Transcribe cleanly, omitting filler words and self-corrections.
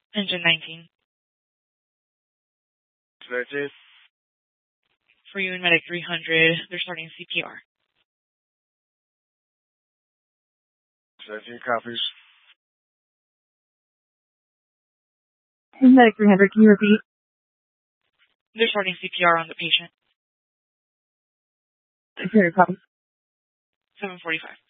Engine 19. 19. For you and Medic 300, they're starting CPR. 19 copies. Medic 300, can you repeat? They're starting CPR on the patient. 300 copies. 745.